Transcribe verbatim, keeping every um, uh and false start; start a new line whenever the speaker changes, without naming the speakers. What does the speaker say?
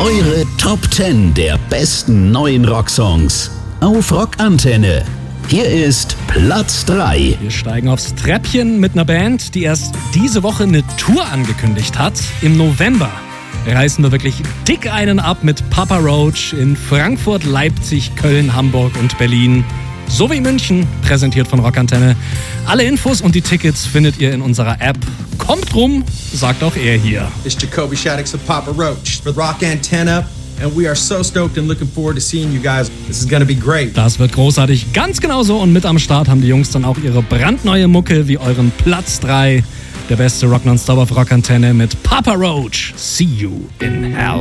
Eure Top zehn der besten neuen Rocksongs auf Rockantenne. Hier ist Platz drei.
Wir steigen aufs Treppchen mit einer Band, die erst diese Woche eine Tour angekündigt hat. Im November reißen wir wirklich dick einen ab mit Papa Roach in Frankfurt, Leipzig, Köln, Hamburg und Berlin. Sowie München, präsentiert von Rockantenne. Alle Infos und die Tickets findet ihr in unserer App. Kommt rum, sagt auch er hier.
It's Jacoby Shaddix of Papa Roach for Rockantenne. And we are so stoked and looking forward to seeing you guys. This is gonna be great.
Das wird großartig, ganz genauso. Und mit am Start haben die Jungs dann auch ihre brandneue Mucke wie euren Platz drei. Der beste Rock Nonstop auf Rockantenne mit Papa Roach. See you in hell.